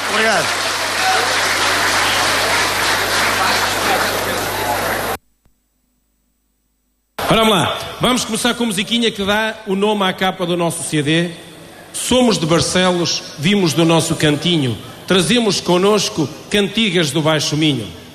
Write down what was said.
Obrigado. Ora, vamos lá. Vamos começar com a musiquinha que dá o nome à capa do nosso CD. Somos de Barcelos, vimos do nosso cantinho, trazemos connosco cantigas do Baixo Minho.